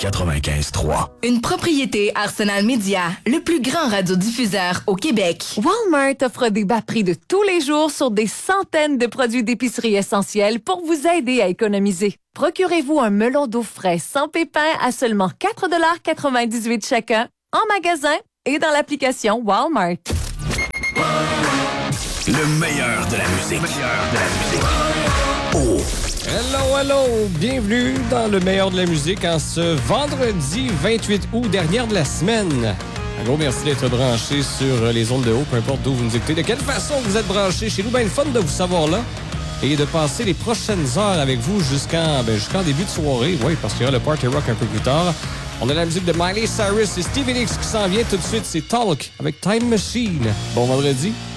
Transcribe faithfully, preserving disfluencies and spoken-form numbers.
quatre-vingt-quinze trois. Une propriété Arsenal Media, le plus grand radiodiffuseur au Québec. Walmart offre des bas prix de tous les jours sur des centaines de produits d'épicerie essentiels pour vous aider à économiser. Procurez-vous un melon d'eau frais sans pépins à seulement quatre dollars quatre-vingt-dix-huit chacun en magasin et dans l'application Walmart. Le meilleur de la musique. Le meilleur de la musique. Oh. Hello, hello! Bienvenue dans le meilleur de la musique en ce vendredi vingt-huit août, dernière de la semaine. Un gros merci d'être branché sur les ondes de haut, peu importe d'où vous nous écoutez. De quelle façon vous êtes branchés chez nous? Ben, le fun de vous savoir là et de passer les prochaines heures avec vous jusqu'en, ben, jusqu'en début de soirée. Oui, parce qu'il y aura le party rock un peu plus tard. On a la musique de Miley Cyrus et Stevie Nicks qui s'en vient tout de suite. C'est Talk avec Time Machine. Bon vendredi.